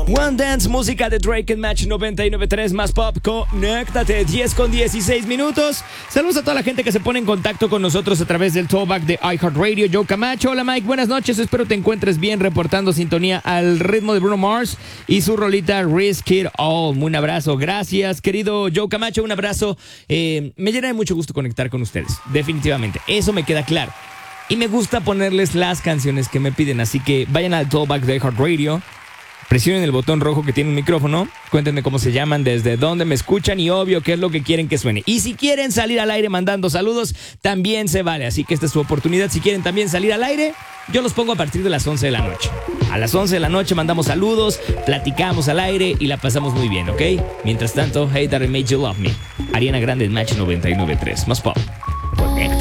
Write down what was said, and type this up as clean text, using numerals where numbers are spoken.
One Dance, música de Drake en Match 99.3 más pop. Conéctate, 10 con 16 minutos. Saludos a toda la gente que se pone en contacto con nosotros a través del Throwback de iHeartRadio. Joe Camacho, hola Mike, buenas noches. Espero te encuentres bien, reportando sintonía al ritmo de Bruno Mars y su rolita Risk It All. Un abrazo, gracias querido Joe Camacho, un abrazo. Me llena de mucho gusto conectar con ustedes, definitivamente, eso me queda claro. Y me gusta ponerles las canciones que me piden, así que vayan al Throwback de iHeartRadio. Presionen el botón rojo que tiene un micrófono, cuéntenme cómo se llaman, desde dónde me escuchan y obvio qué es lo que quieren que suene. Y si quieren salir al aire mandando saludos, también se vale. Así que esta es su oportunidad. Si quieren también salir al aire, yo los pongo a partir de las 11 de la noche. A las 11 de la noche mandamos saludos, platicamos al aire y la pasamos muy bien, ¿ok? Mientras tanto, Hey That I Made You Love Me. Ariana Grande en Match 99.3. Más pop.